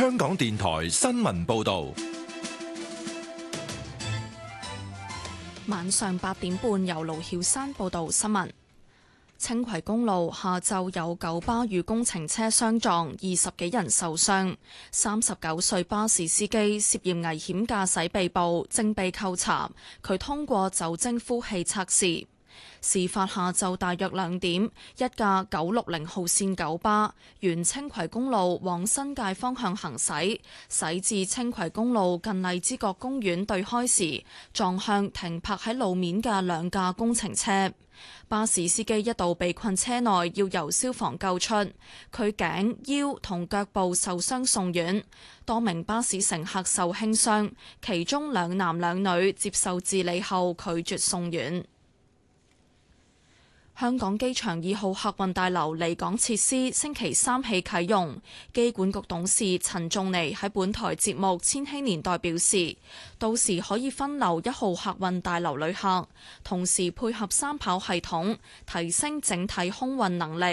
香港電台新聞報道。 晚上8點半，由盧曉山報道新聞。青葵公路下晝有九巴與工程車相撞，20幾人受傷。39歲巴士司機涉嫌危險駕駛被捕，正被扣查。佢通過酒精呼氣測試。事發下晝大約2點，一架960號線九巴沿青葵公路往新界方向行駛，駛至青葵公路近荔枝角公園對開時，撞向停泊喺路面嘅2架工程車。巴士司機一度被困車內，要由消防救出，佢頸、腰同腳部受傷送院。多名巴士乘客受輕傷，其中2男2女接受治理後拒絕送院。香港機場2號客運大樓離港設施星期3起啟用。機管局董事陳仲尼喺本台節目《千禧年代》表示，到時可以分流1號客運大樓旅客，同時配合3跑系統，提升整體空運能力。